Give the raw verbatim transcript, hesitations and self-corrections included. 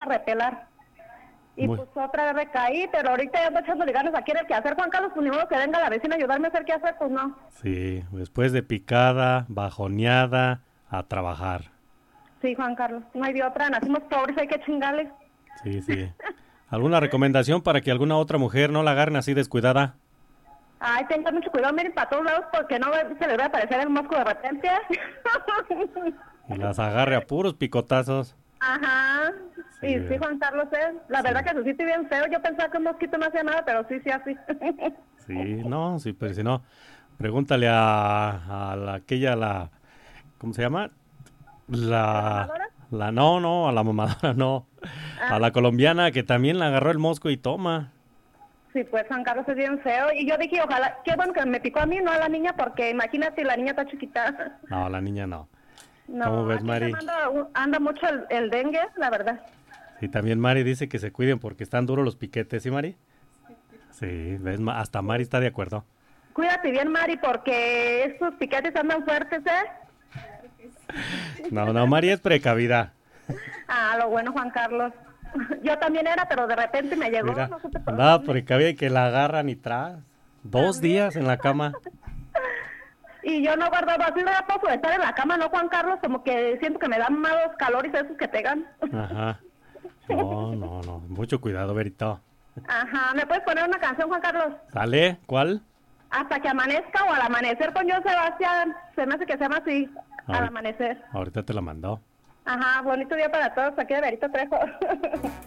repelar. Y Muy- pues otra vez recaí, pero ahorita ya ando echándole ganas aquí en el quehacer, Juan Carlos, pues ni modo que venga la vecina a ayudarme a hacer qué hacer, pues no. Sí, después de picada, bajoneada, a trabajar. Sí, Juan Carlos, no hay de otra, nacimos pobres, hay que chingarle. Sí, sí. ¿Alguna recomendación para que alguna otra mujer no la agarren así descuidada? Ay, tengan mucho cuidado, miren para todos lados porque no se les va a aparecer el mosco de repente. Y las agarre a puros picotazos. Ajá, Sí, y sí, Juan Carlos, ¿eh? La sí. verdad que su sitio bien feo, yo pensaba que un mosquito no hacía nada, pero sí, sí, así. Sí, no, sí, pero si no, pregúntale a, a la, aquella, la, ¿cómo se llama? La, mamadora? la, no, no, a la mamadora no. Ah. A la colombiana que también la agarró el mosco y toma. Sí, pues Juan Carlos es bien feo. Y yo dije, ojalá, qué bueno que me picó a mí, no a la niña, porque imagínate, la niña está chiquita. No, la niña no. No, ¿Cómo ves, aquí Mari? Anda, anda mucho el, el dengue, la verdad. Sí, también Mari dice que se cuiden porque están duros los piquetes, ¿sí, Mari? Sí, ves, Ma- hasta Mari está de acuerdo. Cuídate bien, Mari, porque estos piquetes andan fuertes, ¿eh? No, no, Mari es precavida. Ah, lo bueno, Juan Carlos. Yo también era, pero de repente me llegó, Mira, no supe por andaba dónde. precavida y que la agarran y tras. Dos días en la cama. Y yo no guardaba así de rato por estar en la cama, ¿no, Juan Carlos? Como que siento que me dan malos calores esos que pegan. Ajá. No, no, no. Mucho cuidado, Berito. Ajá, ¿me puedes poner una canción, Juan Carlos? ¿Sale? ¿Cuál? Hasta que amanezca o al amanecer con John Sebastián. Se me hace que se llama así, al Ahorita- amanecer. Ahorita te la mandó. Ajá, bonito día para todos. Aquí de Berito Trejo.